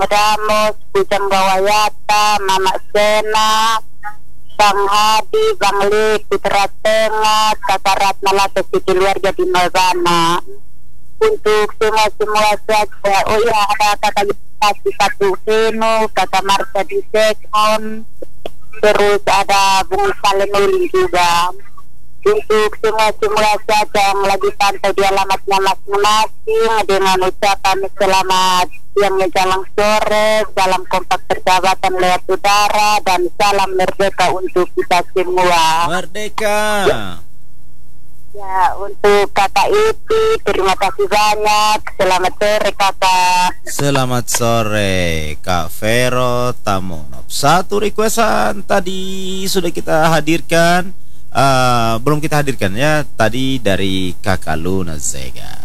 Damos, Bujang Gawayata, Mama Sena, Bang Hadi, Bang Lik, Putra Tengah, Kakak Ratna Lata, keluarga di Malbana. Untuk semua saja, oh ya, ada kakak Yudhati Satu Veno, kakak Marsha di Sekon, terus ada Bung Salenuli juga. Untuk semua saja yang lagi pantau di alamatnya masing-masing, dengan ucapan selamat siang menjelang sore, salam kompak persahabatan lewat udara, dan salam merdeka untuk kita semua. Merdeka. Ya, untuk kakak Iti, terima kasih banyak. Selamat sore kakak. Selamat sore Kak Vero Tamonov. Satu requestan tadi sudah kita hadirkan, belum kita hadirkan ya, tadi dari Kakak Luna Zega.